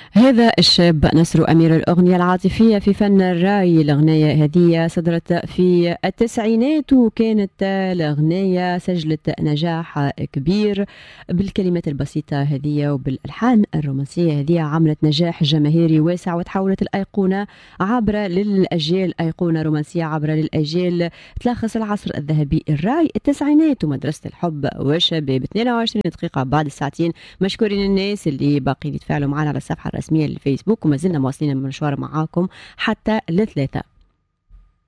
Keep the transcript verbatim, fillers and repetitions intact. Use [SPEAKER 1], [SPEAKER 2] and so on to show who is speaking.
[SPEAKER 1] هذا الشاب نصر أمير الأغنية العاطفية في فن الراي. الأغنية هذه صدرت في التسعينات وكانت الأغنية سجلت نجاح كبير بالكلمات البسيطة هذه وبالألحان الرومانسية هذه، عملت نجاح جماهيري واسع وتحولت الأيقونة عبر للأجيال، أيقونة رومانسية عبر للأجيال تلخص العصر الذهبي الراي التسعينات ومدرسة الحب والشباب. اثنين وعشرين دقيقة بعد الساعتين. مشكورين الناس اللي باقيين يتفاعلوا معنا على الصفحة الرسمية للفيسبوك، وما زلنا مواصلين المشوار معاكم حتى الثلاثة.